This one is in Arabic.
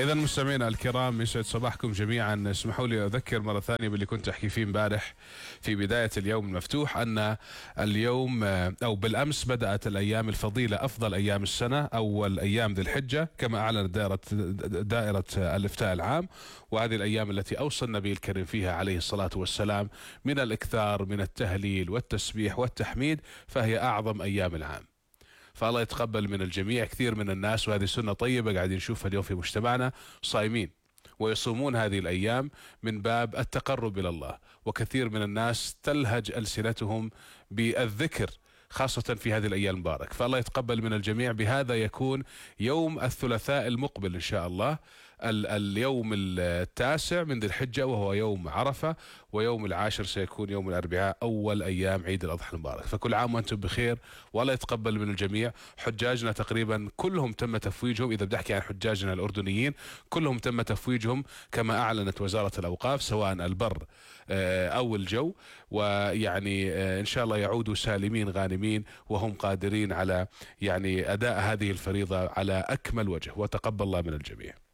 إذا مستمعينا الكرام، يسعد صباحكم جميعا. اسمحوا لي أذكر مرة ثانية باللي كنت أحكي فيه امبارح في بداية اليوم المفتوح، أن اليوم أو بالأمس بدأت الأيام الفضيلة، أفضل أيام السنة، أول أيام ذي الحجة كما أعلنت دائرة الإفتاء العام. وهذه الأيام التي أوصى النبي الكريم فيها عليه الصلاة والسلام من الإكثار من التهليل والتسبيح والتحميد، فهي أعظم أيام العام. فالله يتقبل من الجميع. كثير من الناس، وهذه سنة طيبة قاعدين نشوفها اليوم في مجتمعنا، صايمين ويصومون هذه الأيام من باب التقرب إلى الله، وكثير من الناس تلهج ألسنتهم بالذكر خاصة في هذه الأيام المبارك. فالله يتقبل من الجميع. بهذا يكون يوم الثلاثاء المقبل إن شاء الله اليوم التاسع من ذي الحجة، وهو يوم عرفة، ويوم العاشر سيكون يوم الأربعاء، أول أيام عيد الأضحى المبارك. فكل عام وأنتم بخير، والله يتقبل من الجميع. حجاجنا تقريبا كلهم تم تفويجهم، إذا بنحكي عن حجاجنا الأردنيين كلهم تم تفويجهم كما أعلنت وزارة الأوقاف، سواء البر أو الجو. ويعني إن شاء الله يعودوا سالمين غانمين، وهم قادرين على يعني أداء هذه الفريضة على أكمل وجه، وتقبل الله من الجميع.